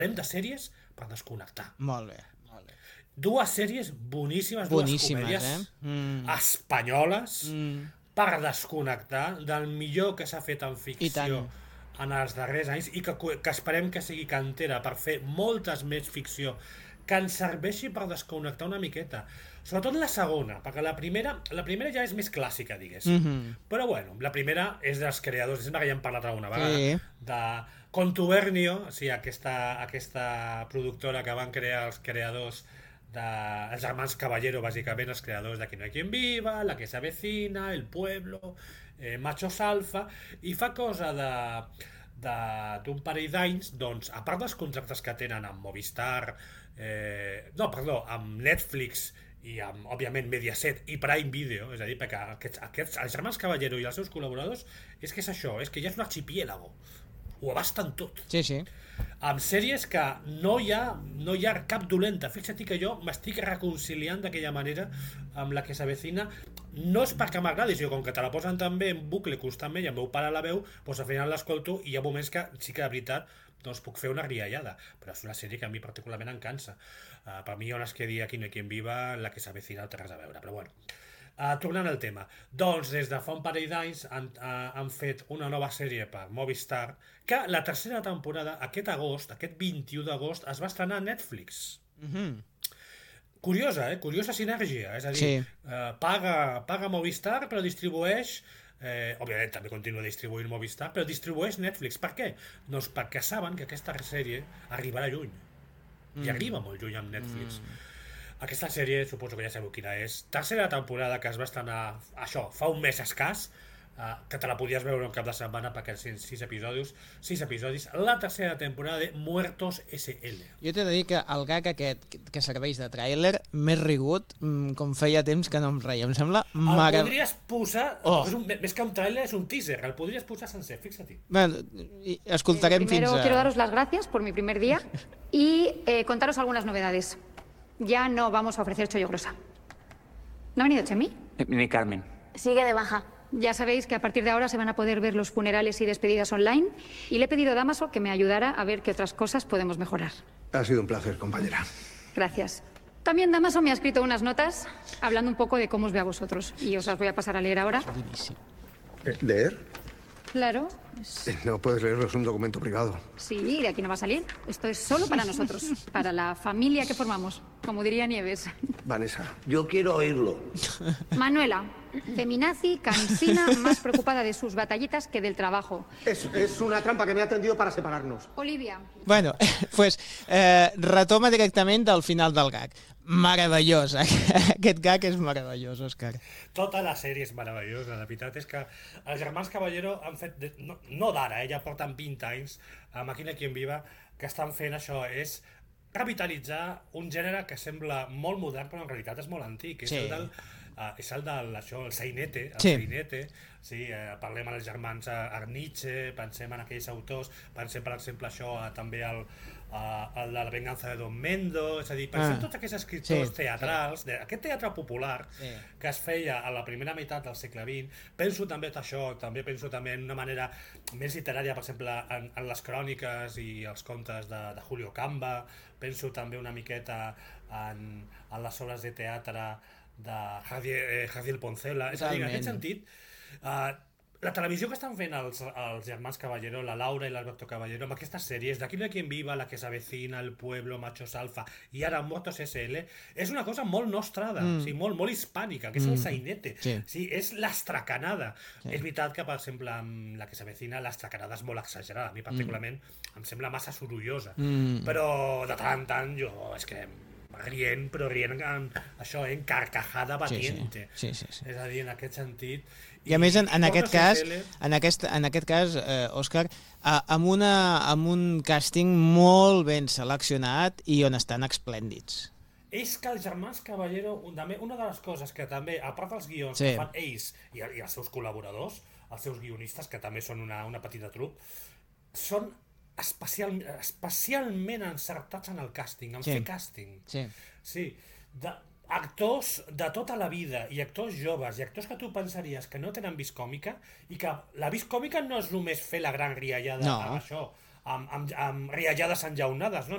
de sèries per desconnectar. Molt bé. Dues sèries boníssimes, dues comèdies espanyoles per desconnectar del millor que s'ha fet en ficció en els darrers anys i que esperem que sigui cantera per fer moltes més ficció que ens serveixi per desconnectar una miqueta. Sobretot la segona, perquè la primera ja és més clàssica, diguéssim. Però bueno, la primera és dels creadors, sempre que ja hem parlat alguna vegada, de Contubernio, aquesta productora que van crear els creadors els germans Caballero, bàsicament els creadors de Aquí no hay quien viva, La que se avecina, El pueblo, Machos Alfa, i fa cosa d'un parell d'anys, doncs, a part dels contractes que tenen amb Movistar, amb Netflix i amb, òbviament, Mediaset i Prime Video, és a dir, perquè els germans Caballero i els seus col·laboradors és que és això, és que ja és un arxipiélago, ho abasten tot. Sí. Amb sèries que no hi ha cap dolenta. Fixa't que jo m'estic reconciliant d'aquella manera amb La que s'avecina. No és perquè m'agradi, sinó com que te la posen també en bucle constantment i el meu pare la veu, doncs al final l'escolto i hi ha moments que sí que de veritat doncs puc fer una riallada, però és una sèrie que a mi particularment em cansa. Per mi on es quedi Aquí no hay quien viva, La que s'avecina no té res a veure, però bueno. Tornant al tema, doncs des de fa un parell d'anys han fet una nova sèrie per Movistar que la tercera temporada aquest 21 d'agost es va estrenar a Netflix. Curiosa, curiosa sinergia, és a dir, paga Movistar però distribueix, òbviament també continua distribuint Movistar, però distribueix Netflix. Per què? Doncs perquè saben que aquesta sèrie arribarà lluny i arriba molt lluny amb Netflix. Aquesta sèrie, suposo que ja sabeu quina és. Tercera temporada que es va estrenar, això, fa un mes escàs, que te la podies veure un cap de setmana perquè eren 6 episodis. La tercera temporada de Muertos S.L. Jo t'he de dir que el gag aquest que serveix de tràiler m'he rigut com feia temps que no em reia. Em sembla el podries posar, més que un tràiler és un teaser, el podries posar sencer, fixa-t'hi. Bueno, escoltarem fins a... Primero quiero daros las gracias por mi primer día y contaros algunas novedades. Ya no vamos a ofrecer chollo grosa. ¿No ha venido Chemi? Ni Carmen. Sigue de baja. Ya sabéis que a partir de ahora se van a poder ver los funerales y despedidas online y le he pedido a Damaso que me ayudara a ver qué otras cosas podemos mejorar. Ha sido un placer, compañera. Gracias. También Damaso me ha escrito unas notas hablando un poco de cómo os ve a vosotros y os las voy a pasar a leer ahora. ¿Leer? Claro. No puedes leerlo, es un documento privado. Sí, de aquí no va a salir. Esto es solo para nosotros, para la familia que formamos, como diría Nieves. Vanessa. Yo quiero oírlo. Manuela, feminazi, cansina, más preocupada de sus batallitas que del trabajo. Es una trampa que me ha tendido para separarnos. Olivia. Bueno, pues retoma directament del final del gag. Meravellós, aquest gag és meravellós, Òscar. Tota la sèrie és meravellosa, la veritat és que els germans Caballero han fet, no d'ara, ja porten 20 anys amb Aquí no hay quien viva, que estan fent això, és revitalitzar un gènere que sembla molt modern però en realitat és molt antic, és el del sainete, sí, parlem amb els germans Arniche, pensem en aquells autors, pensem per exemple això també el de La venganza de Don Mendo, és a dir, pensem tots aquests escriptors teatrals, aquest teatre popular que es feia a la primera meitat del segle XX. Penso també en una manera més literària, per exemple, en les cròniques i els contes de Julio Camba, penso també una miqueta en les obres de teatre de Javier Poncela. És a dir, en aquest sentit, la televisió que estan fent els germans Caballero, la Laura i l'Alberto Caballero, amb aquestes sèries d'Aquí no hay quien viva, La que s'avecina, El pueblo, Machos Alfa i ara Muertos S.L., és una cosa molt nostrada, molt hispànica, que és el sainete, és l'estracanada. És veritat que, per exemple, amb La que s'avecina, l'estracanada és molt exagerada. A mi particularment em sembla massa sorollosa, però de tant en tant jo és que rient això, en carcajada batiente. És a dir, en aquest sentit. I a més, en aquest cas, Òscar, amb un càsting molt ben seleccionat i on estan esplèndids. És que els germans Caballero, una de les coses que també, a part dels guions que fan ells i els seus col·laboradors, els seus guionistes, que també són una petita trup, són especialment encertats en el càsting, en fer càsting. Sí, actors de tota la vida i actors joves i actors que tu pensaries que no tenen vis còmica i que la vis còmica no és només fer la gran riallada amb això, amb riallades enllaunades, no,